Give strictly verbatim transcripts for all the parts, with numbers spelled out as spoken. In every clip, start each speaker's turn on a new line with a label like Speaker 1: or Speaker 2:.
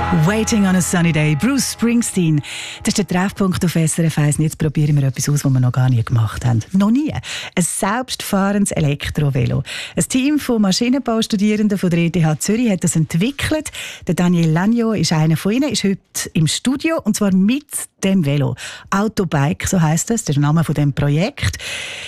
Speaker 1: Waiting on a Sunny Day, Bruce Springsteen. Das ist der Treffpunkt auf S R F eins. Jetzt probieren wir etwas aus, was wir noch gar nie gemacht haben. Noch nie. Ein selbstfahrendes Elektrovelo. Ein Team von Maschinenbaustudierenden von der E T H Zürich hat das entwickelt. Der Daniel Lanio ist einer von ihnen, ist heute im Studio, und zwar mit dem Velo. Autobike, so heisst das, der Name von dem Projekt.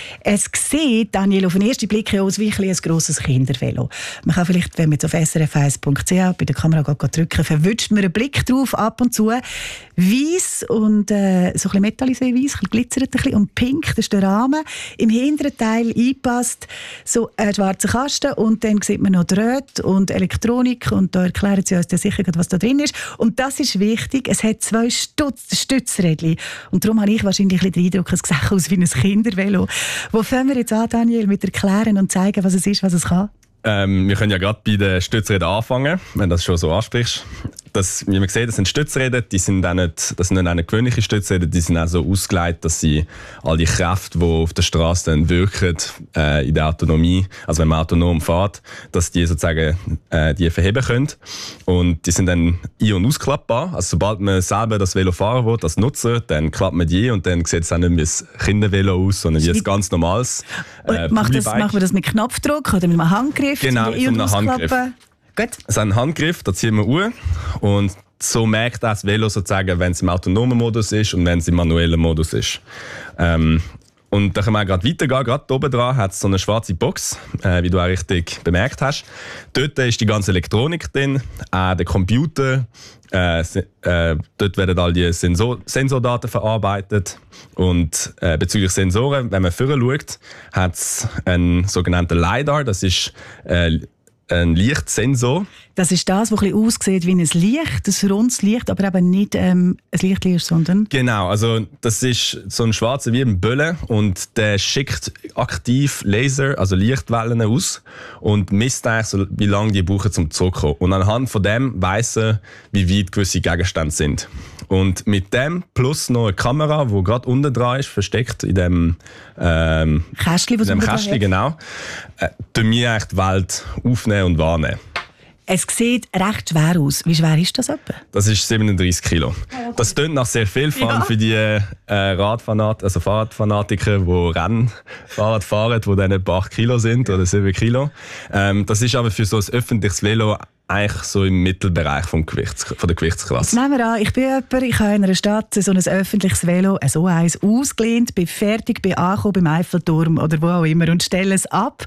Speaker 1: Es sieht, Daniel, auf den ersten Blick aus wie ein grosses Kindervelo. Man kann vielleicht, wenn man jetzt auf s r f eins punkt c h bei der Kamera drücken, verwünscht man einen Blick drauf, ab und zu. Weiss und äh, so ein bisschen metallisé weiss, ein bisschen glitzert ein bisschen, und pink, das ist der Rahmen. Im hinteren Teil eingepasst so ein schwarzer Kasten, und dann sieht man noch Drähte und Elektronik, und da erklären sie uns dann sicher, was da drin ist. Und das ist wichtig, es hat zwei Stutz, Stützrädchen, und darum habe ich wahrscheinlich ein bisschen den Eindruck, es sieht aus wie ein Kindervelo. Wo fangen wir jetzt an, Daniel, mit erklären und zeigen, was es ist, was es kann?
Speaker 2: Ähm, wir können ja gerade bei den Stützrädern anfangen, wenn du das schon so ansprichst. Das, wie man sieht, das sind Stützräder, die sind auch nicht, das sind nicht gewöhnliche Stützräder, die sind auch so ausgelegt, dass sie all die Kräfte, die auf der Straße dann wirken, äh, in der Autonomie, also wenn man autonom fährt, dass die sozusagen äh, die verheben können. Und die sind dann ein- und ausklappbar. Also sobald man selber das Velo fahren will, als Nutzer, dann klappt man die, und dann sieht es auch nicht wie ein Kindervelo aus, sondern wie ein ganz normales äh,
Speaker 1: macht, das, macht man das mit Knopfdruck oder mit einem Handgriff?
Speaker 2: Genau, mit einem Handgriff.
Speaker 1: Gut.
Speaker 2: Es ist ein Handgriff, da ziehen wir Uhr, und so merkt das Velo sozusagen, wenn es im autonomen Modus ist und wenn es im manuellen Modus ist. Ähm, und da können wir gerade weitergehen. Gerade oben dran hat es so eine schwarze Box, äh, wie du auch richtig bemerkt hast. Dort ist die ganze Elektronik drin, auch der Computer. Äh, äh, dort werden all die Sensor- Sensordaten verarbeitet. Und äh, bezüglich Sensoren, wenn man vorher schaut, hat es einen sogenannten LiDAR. Das ist äh, ein Lichtsensor.
Speaker 1: Das ist das, was ein bisschen aussieht wie ein Licht, ein rundes Licht, aber eben nicht ähm, ein Licht ist, sondern...
Speaker 2: Genau, also das ist so ein schwarzer wie ein Bölle, und der schickt aktiv Laser, also Lichtwellen aus, und misst eigentlich so, wie lange die brauchen, um zurückzukommen. Und anhand von dem weiss er, wie weit gewisse Gegenstände sind. Und mit dem plus noch eine Kamera, die gerade unten dran ist, versteckt in dem ähm,
Speaker 1: Kästchen, was
Speaker 2: in dem Kästchen, genau, äh, tun wir eigentlich die Welt aufnehmen und wahrnehmen.
Speaker 1: Es sieht recht schwer aus. Wie schwer ist das etwa?
Speaker 2: Das ist siebenunddreissig Kilo. Das klingt nach sehr viel, vor allem
Speaker 1: Ja.
Speaker 2: für die äh, Radfanat also Fahrradfanatiker, die Rennfahrrad fahren, die dann etwa acht Kilo sind oder sieben Kilo. Ähm, das ist aber für so ein öffentliches Velo eigentlich so im Mittelbereich vom Gewichts, von der Gewichtsklasse.
Speaker 1: Nehmen wir an, ich bin jemand, ich habe in einer Stadt so ein öffentliches Velo, so eins ausgelehnt, bin fertig, bin angekommen beim Eiffelturm oder wo auch immer und stelle es ab.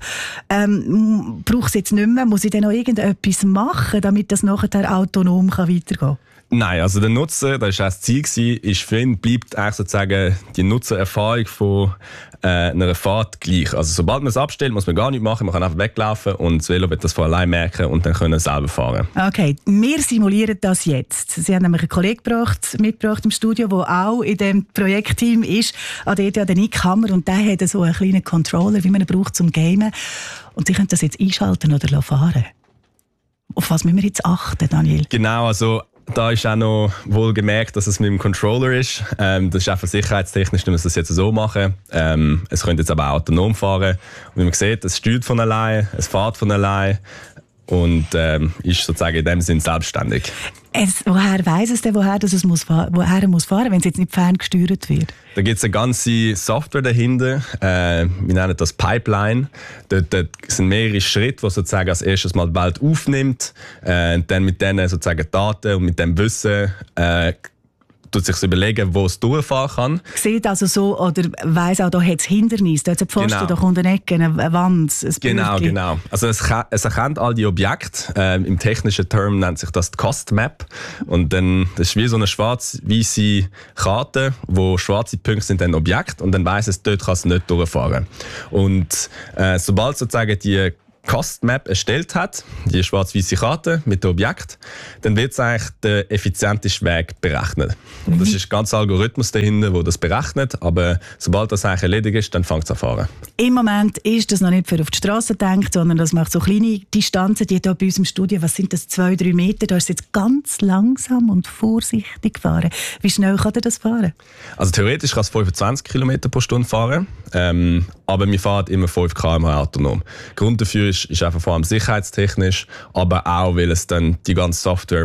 Speaker 1: Ähm, brauche es jetzt nicht mehr? Muss ich dann noch irgendetwas machen, damit das nachher autonom weitergehen kann?
Speaker 2: Nein, also der Nutzer, das war auch das Ziel, gewesen, ist für ihn bleibt eigentlich sozusagen die Nutzererfahrung von äh, einer Fahrt gleich. Also sobald man es abstellt, muss man gar nichts machen, man kann einfach weglaufen, und das Velo wird das von allein merken und dann können selber fahren.
Speaker 1: Okay, wir simulieren das jetzt. Sie haben nämlich einen Kollegen gebracht, mitgebracht im Studio, der auch in dem Projektteam ist, an der der Nick Hammer, und der hat so einen kleinen Controller, wie man ihn braucht zum Gamen. Und Sie können das jetzt einschalten oder fahren. Auf was müssen wir jetzt achten, Daniel?
Speaker 2: Genau, also da ist auch noch wohl gemerkt, dass es mit dem Controller ist. Ähm, das ist einfach sicherheitstechnisch, dass wir das jetzt so machen. Ähm, es könnte jetzt aber auch autonom fahren. Und wie man sieht, es steuert von allein, es fährt von allein und ähm, ist sozusagen in dem Sinn selbstständig.
Speaker 1: Es, woher weiss es denn, woher, dass es muss, woher er muss fahren, wenn es jetzt nicht ferngesteuert wird?
Speaker 2: Da gibt es eine ganze Software dahinter. Äh, wir nennen das Pipeline. Dort, dort sind mehrere Schritte, die sozusagen als erstes mal die Welt aufnimmt. Äh, dann mit diesen sozusagen Daten und mit dem Wissen äh, tut sich überlegen, wo es durchfahren kann.
Speaker 1: Sieht also so, oder weiss auch, da hat es Hindernisse, da hat es einen Pfosten,
Speaker 2: Genau.
Speaker 1: da kommt eine Ecke, eine Wand, ein
Speaker 2: Genau,
Speaker 1: Bürgli.
Speaker 2: genau. Also es, es erkennt all die Objekte. Ähm, Im technischen Term nennt sich das die Cost Map. Und dann, das ist wie so eine schwarz-weiße Karte, wo schwarze Punkte sind dann Objekte, und dann weiss es, dort kann es nicht durchfahren. Und äh, sobald sozusagen die Cost Map erstellt hat, die schwarz-weiße Karte mit dem Objekt, dann wird es eigentlich der effizienteste Weg berechnet. Und das ist ein ganzer Algorithmus dahinter, der das berechnet, aber sobald das eigentlich erledigt ist, dann fängt es an zu fahren.
Speaker 1: Im Moment ist das noch nicht für auf die Straße gedacht, sondern das macht so kleine Distanzen, die hier bei uns im Studio, was sind das, zwei, drei Meter, da ist es jetzt ganz langsam und vorsichtig fahren. Wie schnell kann er das fahren?
Speaker 2: Also theoretisch kann es fünfundzwanzig Kilometer pro Stunde fahren, ähm, aber wir fahren immer fünf Kilometer pro Stunde autonom. Grund dafür ist, ist einfach vor allem sicherheitstechnisch, aber auch, weil es dann die ganze Software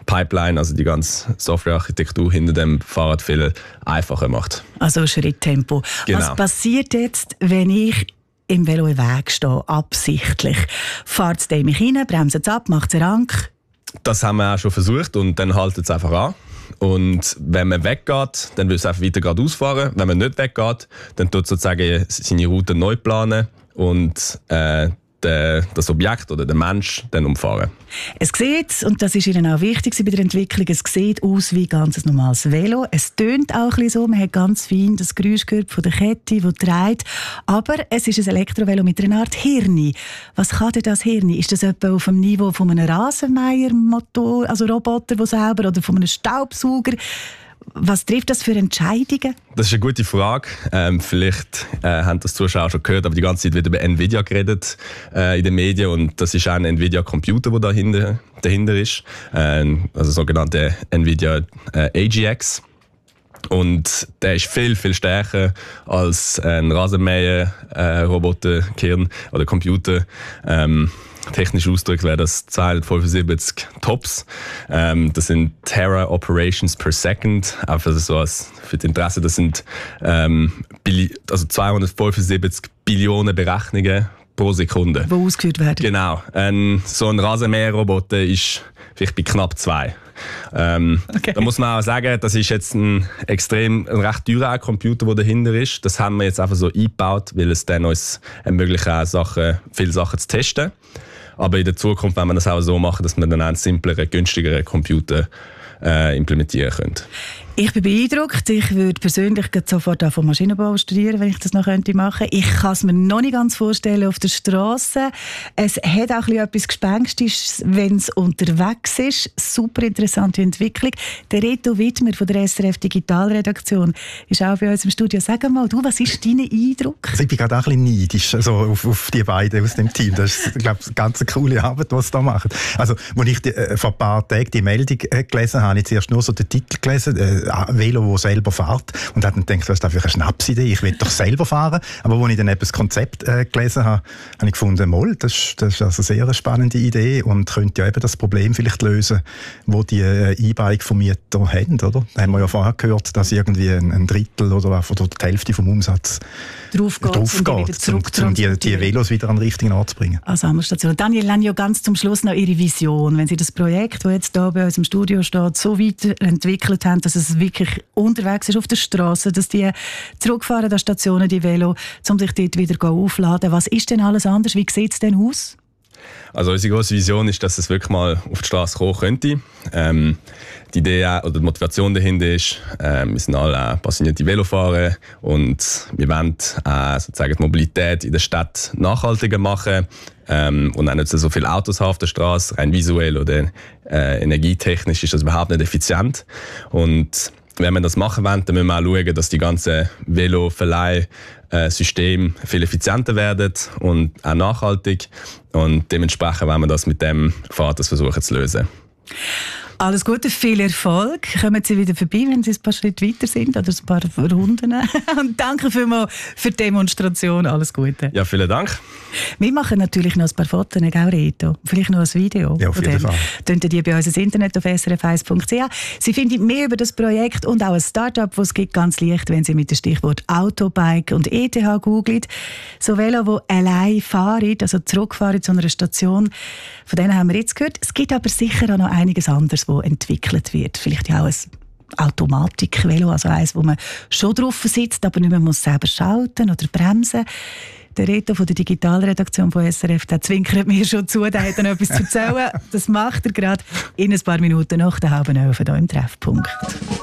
Speaker 2: Pipeline, also die ganze Softwarearchitektur hinter dem Fahrrad viel einfacher macht.
Speaker 1: Also Schritttempo.
Speaker 2: Genau.
Speaker 1: Was passiert jetzt, wenn ich im Velo im Weg stehe, absichtlich? Fahrt es mich rein, bremst es ab, macht es einen Rank?
Speaker 2: Das haben wir auch schon versucht und dann haltet es einfach an. Und wenn man weggeht, dann will es einfach weiter geradeaus fahren. Wenn man nicht weggeht, dann tut sozusagen seine Route neu planen und äh, de, das Objekt oder der Mensch dann umfahren.
Speaker 1: Es sieht, und das ist Ihnen auch wichtig bei der Entwicklung, es sieht aus wie ganz ein normales Velo. Es tönt auch ein bisschen so, man hat ganz fein das Geräusch gehört von der Kette, die dreht. Aber es ist ein Elektrovelo mit einer Art Hirn. Was kann denn das Hirn? Ist das etwa auf dem Niveau von einem Rasenmäher-Motor, also Roboter, der selber, oder von einem Staubsauger? Was trifft das für Entscheidungen? Das
Speaker 2: ist eine gute Frage. Ähm, vielleicht äh, haben das Zuschauer schon gehört, aber die ganze Zeit wird über Nvidia geredet äh, in den Medien und das ist auch ein Nvidia-Computer, der dahinter, dahinter ist, äh, also sogenannte Nvidia äh, A G X. Und der ist viel, viel stärker als ein Rasenmäher-Roboter-Kern äh, oder Computer. Ähm, Technisch ausgedrückt wäre das zweihundertfünfundsiebzig Tops. Ähm, das sind Tera Operations per Second. Einfach so als für das Interesse, das sind ähm, Billi- also zweihundertfünfundsiebzig Billionen Berechnungen pro Sekunde.
Speaker 1: Die ausgeführt werden.
Speaker 2: Genau. Ähm, so ein Rasenmäherroboter ist vielleicht bei knapp zwei. Ähm, okay. Da muss man auch sagen, das ist jetzt ein extrem ein recht teurer Computer, der dahinter ist. Das haben wir jetzt einfach so eingebaut, weil es dann uns ermöglicht, auch Sachen, viele Sachen zu testen. Aber in der Zukunft wollen wir das auch so machen, dass wir dann einen simpleren, günstigeren Computer äh, implementieren können.
Speaker 1: Ich bin beeindruckt. Ich würde persönlich sofort von Maschinenbau studieren, wenn ich das noch könnte machen. Ich kann es mir noch nicht ganz vorstellen auf der Straße. Es hat auch etwas Gespenstisches, wenn es unterwegs ist. Super interessante Entwicklung. Der Reto Wittmer von der S R F Digitalredaktion ist auch bei uns im Studio. Sag mal, du, was ist dein Eindruck?
Speaker 3: Also ich bin gerade auch ein bisschen neidisch also auf, auf die beiden aus dem Team. Das ist, glaube ich, eine ganz coole Arbeit, die sie da machen. Also, als ich die, äh, vor ein paar Tagen die Meldung äh, gelesen habe, habe ich zuerst nur so den Titel gelesen, äh, Velo, das selber fährt. Und habe dann gedacht, das ist einfach eine Schnapsidee, ich will doch selber fahren. Aber als ich dann eben das Konzept äh, gelesen habe, habe ich gefunden, moll, das, das ist also sehr eine spannende Idee und könnte ja eben das Problem vielleicht lösen, das die äh, E-Bike-Vermieter haben, oder? Da haben wir ja vorher gehört, dass irgendwie ein, ein Drittel oder, oder die Hälfte vom Umsatz
Speaker 1: drauf geht,
Speaker 3: drauf geht um, um die, die Velos wieder an den richtigen Ort zu bringen.
Speaker 1: Als Sammerstation. Daniel Lenjo, ganz zum Schluss noch Ihre Vision. Wenn Sie das Projekt, das jetzt hier bei uns im Studio steht, so weiterentwickelt haben, dass es wirklich unterwegs ist auf der Straße, dass die zurückfahren an Stationen, die Velo, um sich dort wieder aufzuladen. Was ist denn alles anders? Wie sieht es denn aus?
Speaker 2: Also unsere grosse Vision ist, dass es wirklich mal auf die Straße kommen könnte. Ähm, die Idee oder die Motivation dahinter ist, äh, wir sind alle auch passionierte Velofahrer und wir wollen äh, sozusagen die Mobilität in der Stadt nachhaltiger machen ähm, und auch nicht so viele Autos haben auf der Straße. Rein visuell oder äh, energietechnisch ist das überhaupt nicht effizient. Und wenn wir das machen wollen, dann müssen wir auch schauen, dass die ganzen Velo-Verleih-Systeme viel effizienter werden und auch nachhaltig. Und dementsprechend wollen wir das mit dem Fahrrad versuchen zu lösen.
Speaker 1: Alles Gute, viel Erfolg. Kommen Sie wieder vorbei, wenn Sie ein paar Schritte weiter sind oder ein paar Runden. Und danke vielmals für die Demonstration. Alles Gute.
Speaker 2: Ja, vielen Dank.
Speaker 1: Wir machen natürlich noch ein paar Fotos, gell, Reto? Vielleicht noch ein Video.
Speaker 3: Ja, auf jeden Fall.
Speaker 1: Könnt ihr die bei uns ins Internet auf s r f eins punkt c h. Sie finden mehr über das Projekt und auch ein Start-up, das es gibt, ganz leicht, wenn Sie mit dem Stichwort Autobike und E T H googelt. So Velo, die allein fahren, also zurückfahren zu einer Station. Von denen haben wir jetzt gehört. Es gibt aber sicher auch noch einiges anderes, das entwickelt wird. Vielleicht ja auch ein Automatik-Velo, also eins, wo man schon drauf sitzt, aber nicht mehr muss selber schalten oder bremsen. Der Reto von der Digitalredaktion von S R F, der zwinkert mir schon zu, der hat dann etwas zu erzählen. Das macht er gerade in ein paar Minuten nach der halben Elf hier im Treffpunkt.